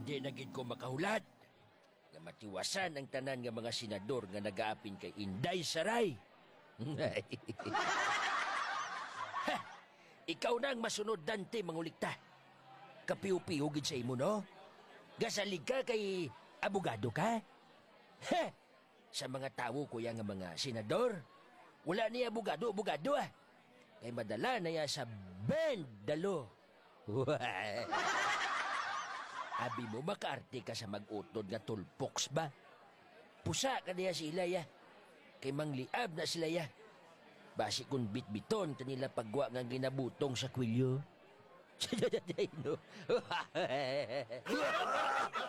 Hindi na gid ko makahulat. Nga matiwasan ang tanan nga mga senador nga nagaapin kay Inday Saray. Ha! Ikaw na ang masunod, Dante, mangulikta. Kapiw-piw gid sa imo, no? Gasalig ka kay abogado ka? Ha! Sa mga tawo kuya nga mga senador, wala ni abogado ah. Kay madala na ya sa bendalo. Abi mo makaarte ka sa mag-utod nga tulpoks ba? Pusa ka niya sila ya. Kay mangliab na sila ya. Basi kung bitbiton kanila pagwa nga ginabutong sa kwilyo.